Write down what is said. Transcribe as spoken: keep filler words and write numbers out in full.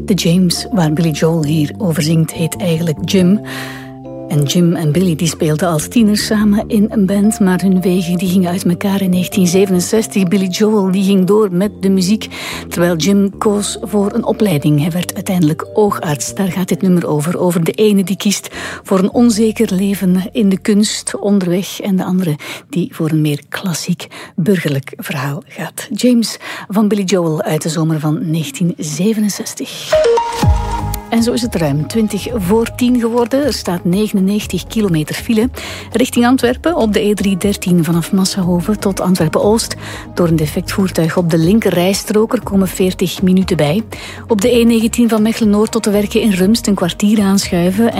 De James, waar Billy Joel hier over zingt, heet eigenlijk Jim. En Jim en Billy die speelden als tieners samen in een band, maar hun wegen die gingen uit elkaar in negentien zevenenzestig. Billy Joel die ging door met de muziek, terwijl Jim koos voor een opleiding. Hij werd uiteindelijk oogarts. Daar gaat dit nummer over. Over de ene die kiest voor een onzeker leven in de kunst onderweg en de andere die voor een meer klassiek burgerlijk verhaal gaat. James van Billy Joel uit de zomer van negentien zevenenzestig. En zo is het ruim twintig voor tien geworden. Er staat negenennegentig kilometer file richting Antwerpen op de E driehonderddertien vanaf Massahoven tot Antwerpen-Oost. Door een defect voertuig op de linker rijstrook komen veertig minuten bij. Op de E negentien van Mechelen-Noord tot de werken in Rumst een kwartier aanschuiven.